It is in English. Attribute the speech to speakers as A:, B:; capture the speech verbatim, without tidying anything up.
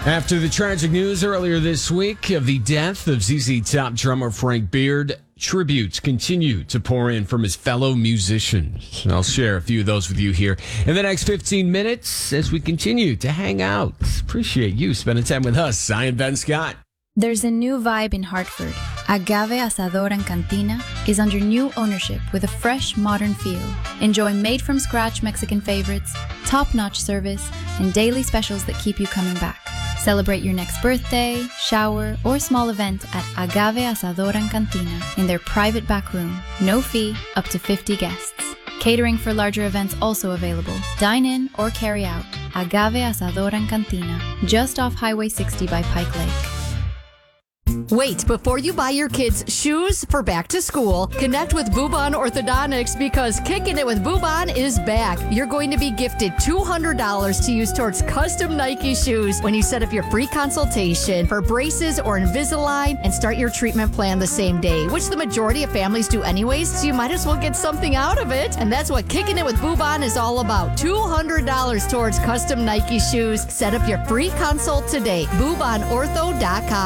A: After the tragic news earlier this week of the death of Z Z Top drummer Frank Beard, tributes continue to pour in from his fellow musicians. I'll share a few of those with you here in the next fifteen minutes as we continue to hang out. Appreciate you spending time with us. I am Ben Scott.
B: There's a new vibe in Hartford. Agave Asador and Cantina is under new ownership with a fresh, modern feel. Enjoy made-from-scratch Mexican favorites, top-notch service, and daily specials that keep you coming back. Celebrate your next birthday, shower, or small event at Agave Asador and Cantina in their private back room. No fee, up to fifty guests. Catering for larger events also available. Dine in or carry out. Agave Asador and Cantina, just off Highway sixty by Pike Lake.
C: Wait, before you buy your kids shoes for back to school, connect with Bubon Orthodontics because Kicking It with Bubon is back. You're going to be gifted two hundred dollars to use towards custom Nike shoes when you set up your free consultation for braces or Invisalign and start your treatment plan the same day, which the majority of families do anyways, so you might as well get something out of it. And that's what Kicking It with Bubon is all about. two hundred dollars towards custom Nike shoes. Set up your free consult today. Bubon Ortho dot com.